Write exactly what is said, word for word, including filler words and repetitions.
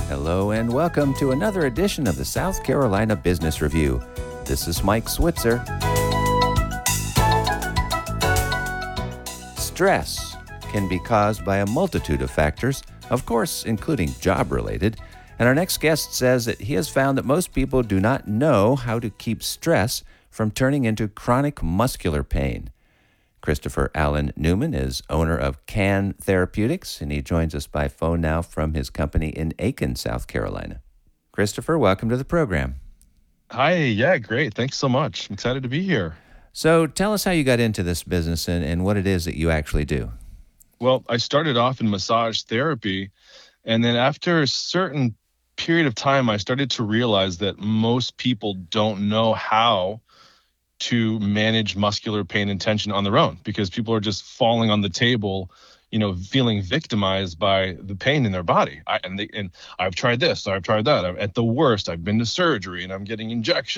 Hello and welcome to another edition of the South Carolina Business Review. This is Mike Switzer. Stress can be caused by a multitude of factors, of course, including job-related. And our next guest says that he has found that most people do not know how to keep stress from turning into chronic muscular pain. Christopher Allen Newman is owner of C A N Therapeutics, and he joins us by phone now from his company in Aiken, South Carolina. Christopher, welcome to the program. Hi, yeah, great. Thanks so much. I'm excited to be here. So tell us how you got into this business and, and what it is that you actually do. Well, I started off in massage therapy, and then after a certain period of time, I started to realize that most people don't know how to manage muscular pain and tension on their own, because people are just falling on the table, you know, feeling victimized by the pain in their body. I, and they, and I've tried this, I've tried that. I've, at the worst, I've been to surgery and I'm getting injections.